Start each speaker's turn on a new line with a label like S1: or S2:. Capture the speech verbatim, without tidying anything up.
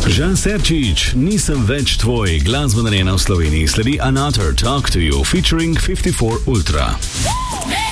S1: Žan Serčič, Nisem več tvoj, glasba narejena v Sloveniji, sledi Another Talk to You featuring fifty four Ultra.